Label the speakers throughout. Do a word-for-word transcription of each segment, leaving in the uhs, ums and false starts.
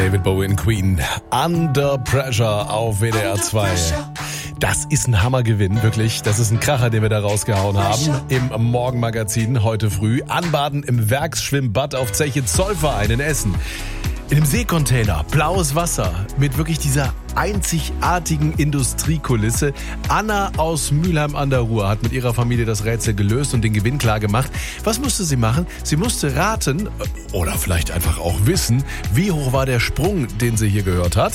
Speaker 1: David Bowie und Queen, Under Pressure auf W D R zwei. Das ist ein Hammergewinn, wirklich. Das ist ein Kracher, den wir da rausgehauen haben. Im Morgenmagazin heute früh. Anbaden im Werksschwimmbad auf Zeche Zollverein in Essen. In einem Seekontainer, blaues Wasser mit wirklich dieser einzigartigen Industriekulisse. Anna aus Mülheim an der Ruhr hat mit ihrer Familie das Rätsel gelöst und den Gewinn klar gemacht. Was musste sie machen? Sie musste raten oder vielleicht einfach auch wissen, wie hoch war der Sprung, den sie hier gehört hat?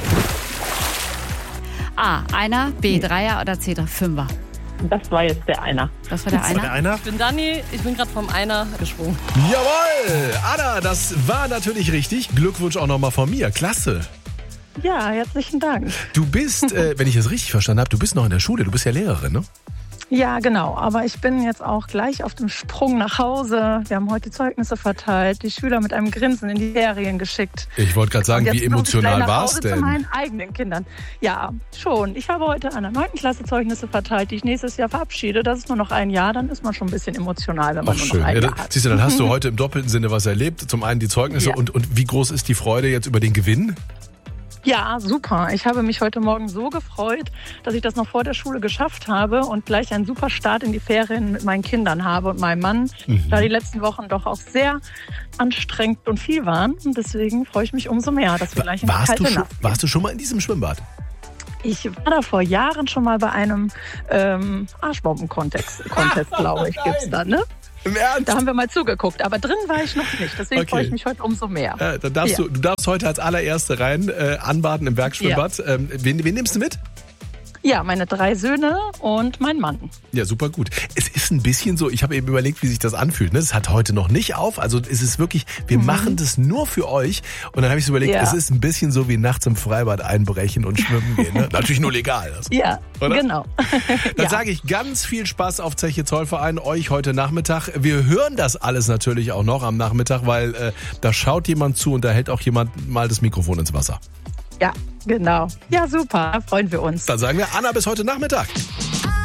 Speaker 2: A, Einer, B, Dreier oder C, Fünfer?
Speaker 3: Das war jetzt der Einer.
Speaker 2: Das war der
Speaker 4: Das
Speaker 2: Einer?
Speaker 4: war der Einer?
Speaker 5: Ich bin Dani, ich bin gerade vom Einer gesprungen.
Speaker 1: Jawohl! Anna, das war natürlich richtig. Glückwunsch auch nochmal von mir. Klasse.
Speaker 3: Ja, herzlichen Dank.
Speaker 1: Du bist, äh, wenn ich das richtig verstanden habe, du bist noch in der Schule. Du bist ja Lehrerin, ne?
Speaker 3: Ja, genau. Aber ich bin jetzt auch gleich auf dem Sprung nach Hause. Wir haben heute die Zeugnisse verteilt, die Schüler mit einem Grinsen in die Ferien geschickt.
Speaker 1: Ich wollte gerade sagen, wie emotional war es denn?
Speaker 3: Zu meinen eigenen Kindern. Ja, schon. Ich habe heute an der neunten Klasse Zeugnisse verteilt, die ich nächstes Jahr verabschiede. Das ist nur noch ein Jahr, dann ist man schon ein bisschen emotional, wenn man
Speaker 1: Ach,
Speaker 3: nur
Speaker 1: schön.
Speaker 3: noch ein
Speaker 1: Ja,
Speaker 3: Jahr
Speaker 1: da,
Speaker 3: hat.
Speaker 1: siehst du, dann hast du heute im doppelten Sinne was erlebt. Zum einen die Zeugnisse
Speaker 3: Ja.
Speaker 1: und, und wie groß ist die Freude jetzt über den Gewinn?
Speaker 3: Ja, super. Ich habe mich heute Morgen so gefreut, dass ich das noch vor der Schule geschafft habe und gleich einen super Start in die Ferien mit meinen Kindern habe und meinem Mann,
Speaker 1: Mhm.
Speaker 3: da die letzten Wochen doch auch sehr anstrengend und viel waren. Und deswegen freue ich mich umso mehr, dass wir gleich in die
Speaker 1: Warst
Speaker 3: kalte
Speaker 1: du, schon,
Speaker 3: Nacht gehen.
Speaker 1: warst du schon mal in diesem Schwimmbad?
Speaker 3: Ich war da vor Jahren schon mal bei einem ähm, Arschbomben-Contest, Contest, glaube ich, gibt's da, ne?
Speaker 1: Im Ernst?
Speaker 3: Da haben wir mal zugeguckt, aber drin war ich noch nicht. Deswegen
Speaker 1: Okay.
Speaker 3: freue ich mich heute umso mehr.
Speaker 1: Äh, dann darfst
Speaker 3: Ja.
Speaker 1: du, du darfst heute als allererste rein äh, anbaden im Werkschwimmbad. Ähm, wen, wen nimmst du mit?
Speaker 3: Ja, meine drei Söhne und mein Mann.
Speaker 1: Ja, super gut. Es ist ein bisschen so, ich habe eben überlegt, wie sich das anfühlt. Ne? Das hat heute noch nicht auf. Also es ist wirklich, wir mhm. machen das nur für euch. Und dann habe ich so überlegt,
Speaker 3: Ja.
Speaker 1: es ist ein bisschen so wie nachts im Freibad einbrechen und schwimmen gehen. Ne? Natürlich nur legal. Also.
Speaker 3: Ja,
Speaker 1: Oder?
Speaker 3: genau.
Speaker 1: Dann
Speaker 3: Ja.
Speaker 1: sage ich ganz viel Spaß auf Zeche Zollverein, euch heute Nachmittag. Wir hören das alles natürlich auch noch am Nachmittag, weil äh, da schaut jemand zu und da hält auch jemand mal das Mikrofon ins Wasser.
Speaker 3: Ja, genau. Ja, super. Da freuen wir uns.
Speaker 1: Dann sagen wir Anna bis heute Nachmittag.